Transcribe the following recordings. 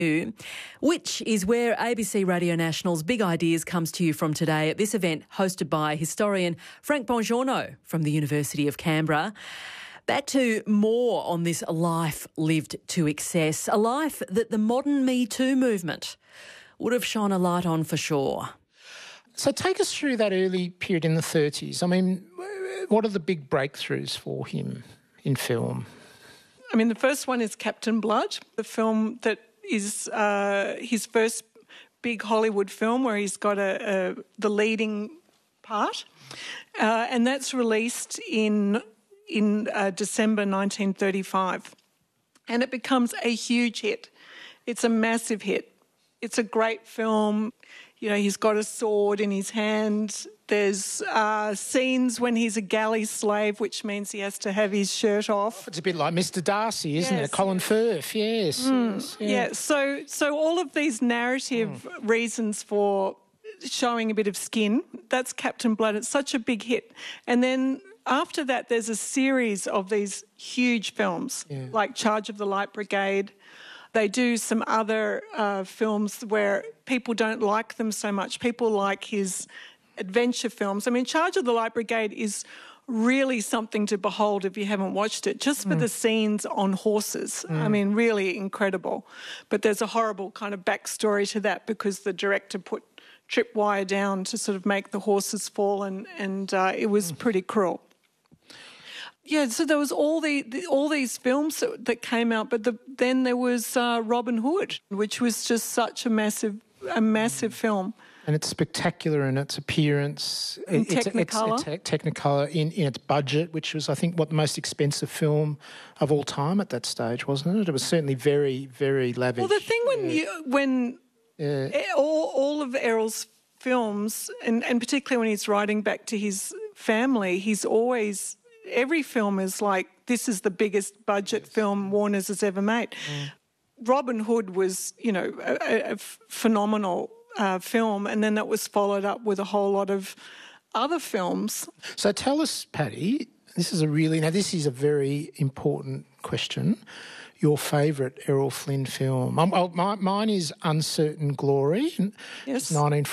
which is where ABC Radio National's Big Ideas comes to you from today at this event hosted by historian Frank Bongiorno from the University of Canberra. Back to more on this life lived to excess, a life that the modern Me Too movement would have shone a light on for sure. So take us through that early period in the 30s. I mean, what are the big breakthroughs for him in film? I mean, the first one is Captain Blood, the film that is his first big Hollywood film where he's got the leading part. And that's released in December 1935. And it becomes a huge hit. It's a massive hit. It's a great film. You know, he's got a sword in his hand. There's scenes when he's a galley slave, which means he has to have his shirt off. It's a bit like Mr. Darcy, isn't it? Colin Firth, yes. Yeah, so all of these narrative reasons for showing a bit of skin, that's Captain Blood. It's such a big hit. And then after that, there's a series of these huge films, like Charge of the Light Brigade. They do some other films where people don't like them so much. People like his adventure films. I mean, Charge of the Light Brigade is really something to behold if you haven't watched it, just for the scenes on horses. I mean, really incredible. But there's a horrible kind of backstory to that because the director put tripwire down to sort of make the horses fall and it was pretty cruel. Yeah, so there was all these films that came out, but then there was Robin Hood, which was just such a massive film. And it's spectacular in its appearance. Technicolor. It's Technicolor in its budget, which was, I think, the most expensive film of all time at that stage, wasn't it? It was certainly very, very lavish. Well, the thing when all of Errol's films, and particularly when he's writing back to his family, he's always... Every film is like, this is the biggest budget film Warner's has ever made. Robin Hood was, you know, a phenomenal film, and then that was followed up with a whole lot of other films. So tell us, Paddy, this is a very important question. Your favourite Errol Flynn film? Mine is Uncertain Glory. Yes.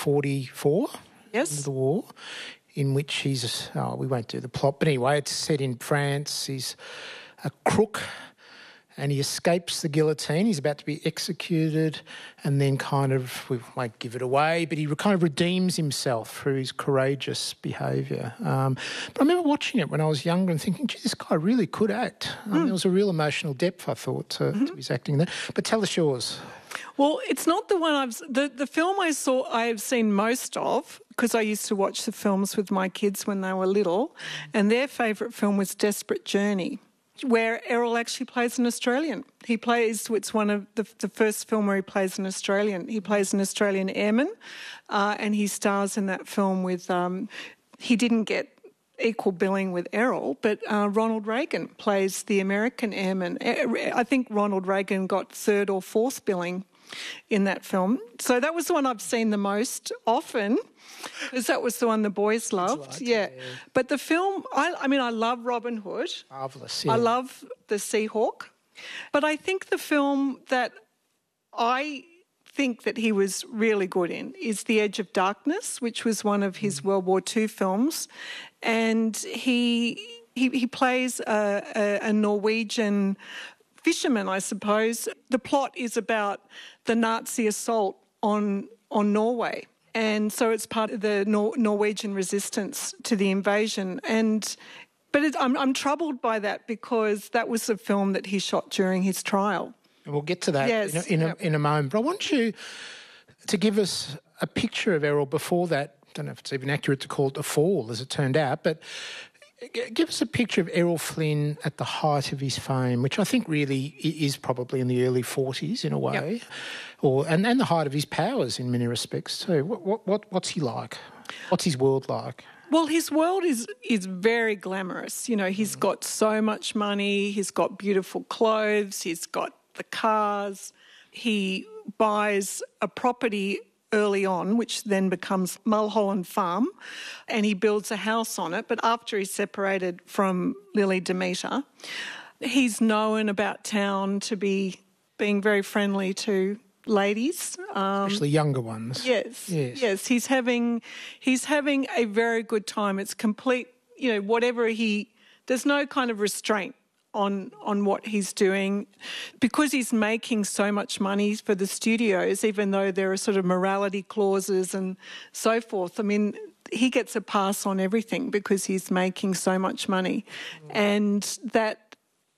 1944. Yes. End of the war. In which he's, we won't do the plot, but anyway, it's set in France. He's a crook and he escapes the guillotine. He's about to be executed and then we won't give it away, but he kind of redeems himself through his courageous behaviour. But I remember watching it when I was younger and thinking, gee, this guy really could act. There was a real emotional depth, I thought, to his acting there. But tell us yours. Well, it's not the one the film I have seen most of, because I used to watch the films with my kids when they were little, and their favourite film was Desperate Journey, where Errol actually plays an Australian. It's one of the first film where he plays an Australian. He plays an Australian airman, and he stars in that film with, he didn't get equal billing with Errol, but Ronald Reagan plays the American airman. I think Ronald Reagan got third or fourth billing in that film. So that was the one I've seen the most often, because that was the one the boys loved. Yeah. But the film, I love Robin Hood. Marvellous, yeah. I love The Seahawk. But I think the film that I think that he was really good in is The Edge of Darkness, which was one of his World War II films. And he plays a Norwegian fisherman, I suppose. The plot is about the Nazi assault on Norway. And so it's part of the Norwegian resistance to the invasion. But I'm troubled by that because that was a film that he shot during his trial. And we'll get to that in a moment. But I want you to give us a picture of Errol before that. I don't know if it's even accurate to call it a fall, as it turned out, but give us a picture of Errol Flynn at the height of his fame, which I think really is probably in the early 40s in a way, and the height of his powers in many respects too. What's he like? What's his world like? Well, his world is very glamorous. You know, he's got so much money, he's got beautiful clothes, he's got the cars. He buys a property early on, which then becomes Mulholland Farm, and he builds a house on it. But after he's separated from Lily Demeter, he's known about town to be being very friendly to ladies, especially younger ones. Yes. He's having a very good time. It's complete. There's no kind of restraint on what he's doing, because he's making so much money for the studios, even though there are sort of morality clauses and so forth. I mean, he gets a pass on everything because he's making so much money. And that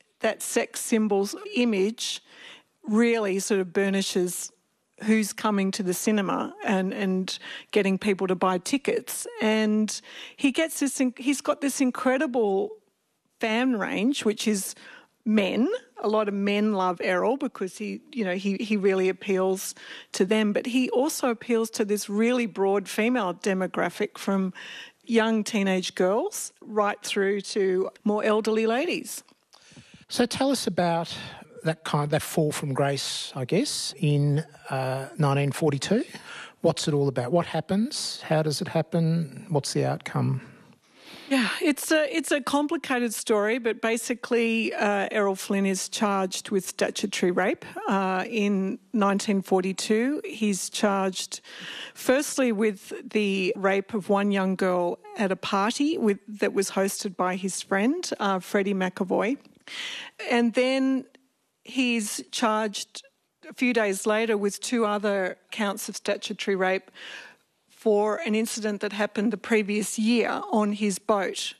sex symbols image really sort of burnishes who's coming to the cinema and getting people to buy tickets. And he's got this incredible fan range, which is men. A lot of men love Errol because he really appeals to them, but he also appeals to this really broad female demographic, from young teenage girls right through to more elderly ladies. So tell us about that fall from grace, I guess, in 1942. What's it all about? What happens? How does it happen? What's the outcome? Yeah, it's a complicated story, but basically Errol Flynn is charged with statutory rape in 1942. He's charged firstly with the rape of one young girl at a party that was hosted by his friend, Freddie McAvoy. And then he's charged a few days later with 2 other counts of statutory rape for an incident that happened the previous year on his boat,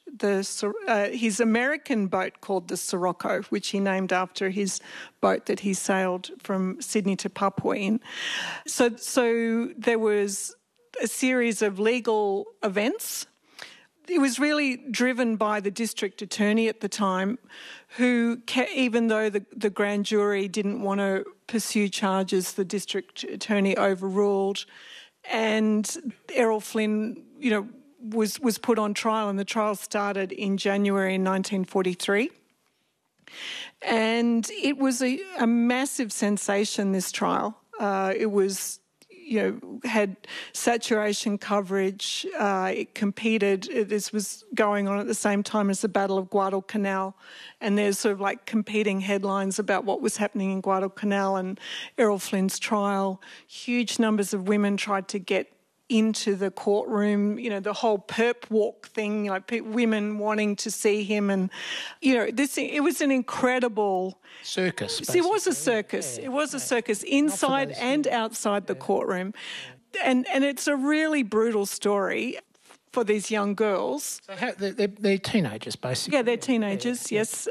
his American boat called the Sirocco, which he named after his boat that he sailed from Sydney to Papua in. So there was a series of legal events. It was really driven by the district attorney at the time, who, even though the grand jury didn't want to pursue charges, the district attorney overruled. And Errol Flynn, was put on trial, and the trial started in January 1943. And it was a massive sensation, this trial. It was, had saturation coverage. It competed. This was going on at the same time as the Battle of Guadalcanal, and there's sort of like competing headlines about what was happening in Guadalcanal and Errol Flynn's trial. Huge numbers of women tried to get into the courtroom, the whole perp walk thing, women wanting to see him, and it was an incredible circus. It was a circus. Yeah. It was a circus inside and outside the courtroom, and it's a really brutal story for these young girls. So they're teenagers, basically. Yeah, they're teenagers. Yes,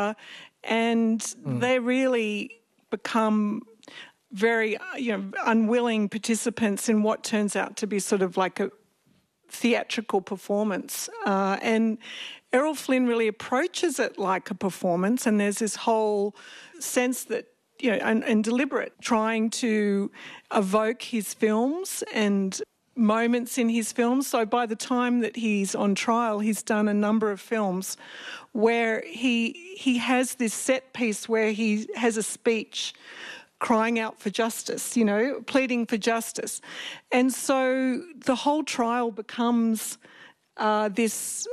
and they really become very, unwilling participants in what turns out to be sort of like a theatrical performance. And Errol Flynn really approaches it like a performance, and there's this whole sense that, and deliberate, trying to evoke his films and moments in his films. So by the time that he's on trial, he's done a number of films where he has this set piece where he has a speech crying out for justice, pleading for justice. And so the whole trial becomes this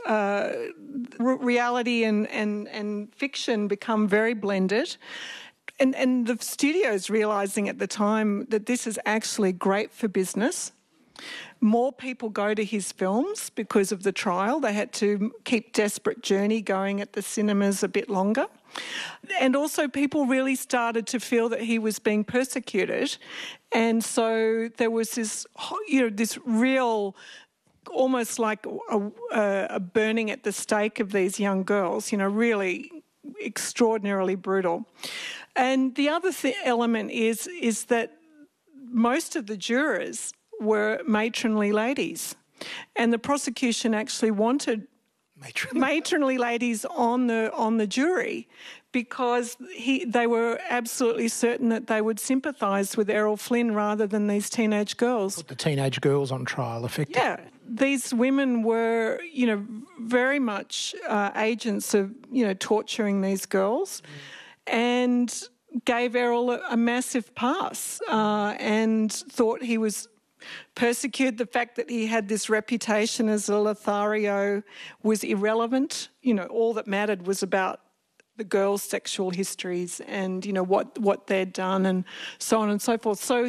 reality and fiction become very blended. And the studio's realising at the time that this is actually great for business. More people go to his films because of the trial. They had to keep Desperate Journey going at the cinemas a bit longer. And also people really started to feel that he was being persecuted. And so there was this, this real, almost like a burning at the stake of these young girls, really extraordinarily brutal. And the other element is that most of the jurors were matronly ladies. And the prosecution actually wanted matronly ladies on the jury because they were absolutely certain that they would sympathise with Errol Flynn rather than these teenage girls. Put the teenage girls on trial, effectively. Yeah. These women were, very much agents of, torturing these girls and gave Errol a massive pass and thought he was persecuted. The fact that he had this reputation as a Lothario was irrelevant. All that mattered was about the girls' sexual histories and, what they'd done and so on and so forth. So